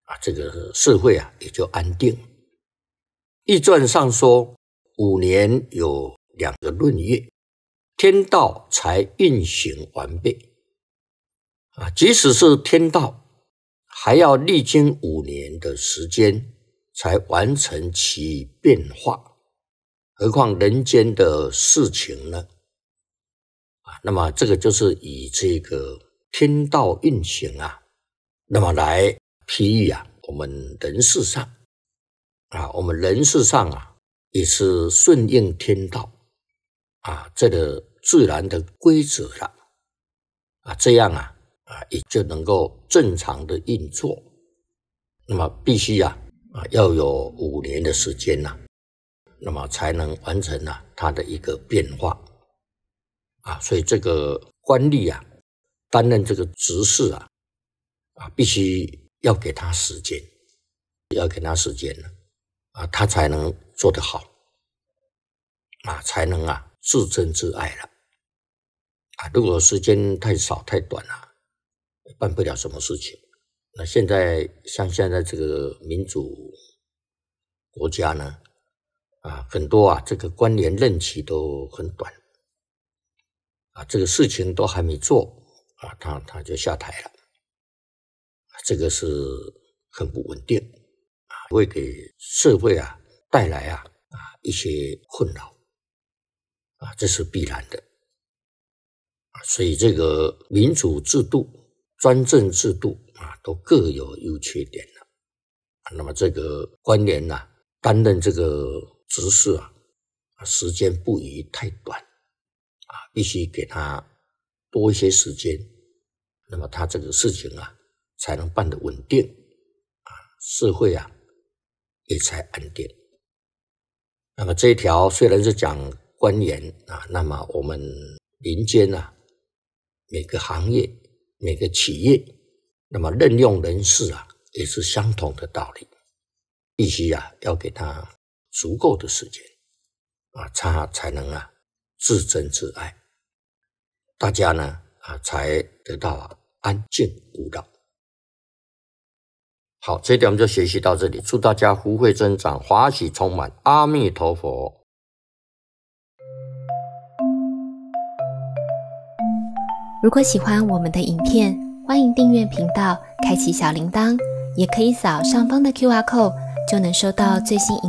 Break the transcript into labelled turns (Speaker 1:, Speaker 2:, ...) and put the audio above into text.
Speaker 1: 这个社会也就安定。易传上说，5年有2个闰月，天道才运行完备。即使是天道，还要历经5年的时间才完成其变化，何况人间的事情呢？那么这个就是以这个天道运行那么来譬喻我们人世上我们人世上也是顺应天道这个自然的规则了这样也就能够正常的运作。那么必须要有5年的时间那么才能完成它的一个变化所以这个官吏担任这个职事必须要给他时间，他才能做得好才能自珍自爱了如果时间太少太短办不了什么事情。那现在这个民主国家呢很多这个官员任期都很短这个事情都还没做他就下台了这个是很不稳定会给社会带来一些困扰这是必然的所以这个民主制度、专政制度都各有优缺点了那么这个官员担任这个职事时间不宜太短必须给他多一些时间，那么他这个事情才能办得稳定社会也才安定。那么这一条虽然是讲官员那么我们民间每个行业、每个企业，那么任用人事也是相同的道理，必须要给他足够的时间他才能自珍自爱，大家呢才得到安静无扰。好，这一点我们就学习到这里，祝大家福慧增长，华喜充满，阿弥陀佛。
Speaker 2: 如果喜欢我们的影片，欢迎订阅频道，开启小铃铛，也可以扫上方的 QR code，就能收到最新影